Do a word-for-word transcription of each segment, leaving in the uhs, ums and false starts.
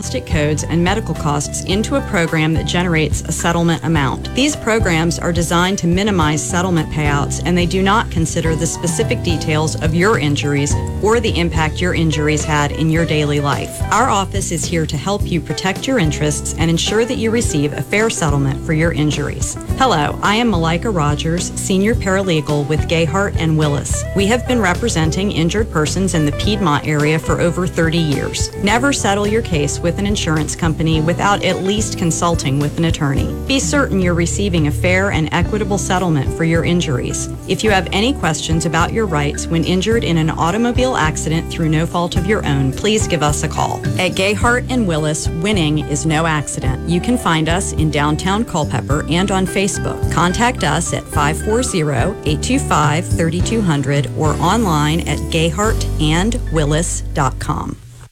diagnostic codes and medical costs into a program that generates a settlement amount. These programs are designed to minimize settlement payouts, and they do not consider the specific details of your injuries or the impact your injuries had in your daily life. Our office is here to help you protect your interests and ensure that you receive a fair settlement for your injuries. Hello, I am Malika Rogers, Senior Paralegal with Gayhart and Willis. We have been representing injured persons in the Piedmont area for over thirty years. Never settle your case with an insurance company without at least consulting with an attorney. Be certain you're receiving a fair and equitable settlement for your injuries. If you have any questions about your rights when injured in an automobile accident through no fault of your own, please give us a call. At Gayhart and Willis, winning is no accident. You can find us in downtown Culpeper and on Facebook. Contact us at five four zero, eight two five, three two zero zero or online at gayhart and willis dot com.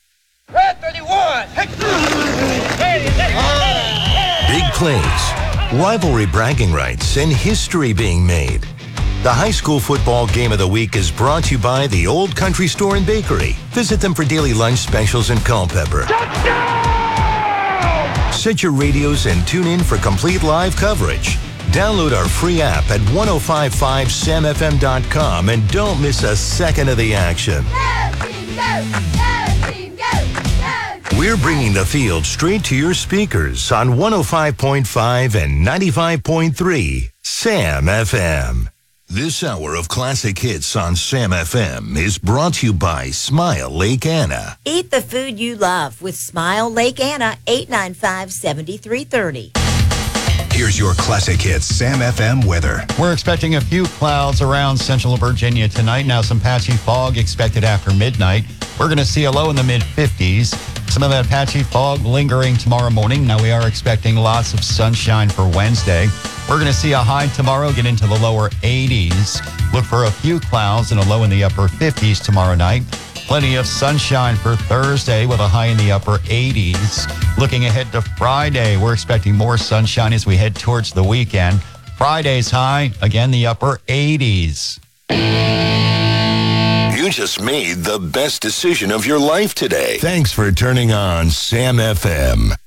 Big plays, rivalry bragging rights, and history being made. The high school football game of the week is brought to you by the Old Country Store and Bakery. Visit them for daily lunch specials in Culpeper. Touchdown! Set your radios and tune in for complete live coverage. Download our free app at ten fifty-five sam f m dot com and don't miss a second of the action. Go, team, go! Go, team, go! Go! We're bringing the field straight to your speakers on one oh five point five and ninety-five point three Sam F M. This hour of classic hits on Sam F M is brought to you by Smile Lake Anna. Eat the food you love with Smile Lake Anna, eight nine five, seven three three oh. Here's your classic hits Sam F M weather. We're expecting a few clouds around central Virginia tonight. Now some patchy fog expected after midnight. We're going to see a low in the mid fifties. Some of that patchy fog lingering tomorrow morning. Now we are expecting lots of sunshine for Wednesday. We're going to see a high tomorrow, get into the lower eighties. Look for a few clouds and a low in the upper fifties tomorrow night. Plenty of sunshine for Thursday with a high in the upper eighties. Looking ahead to Friday, we're expecting more sunshine as we head towards the weekend. Friday's high, again, the upper eighties. You just made the best decision of your life today. Thanks for turning on Sam F M.